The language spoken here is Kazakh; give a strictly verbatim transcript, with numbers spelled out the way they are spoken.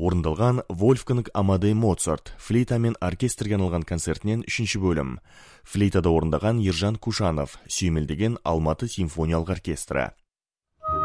орындалған Вольфганг Амадей Моцарт флейта мен оркестрге арналған концертінен үшінші бөлім. Флейтада орындаған Ержан Кушанов сүйемелдеген Алматы симфониялық оркестрі.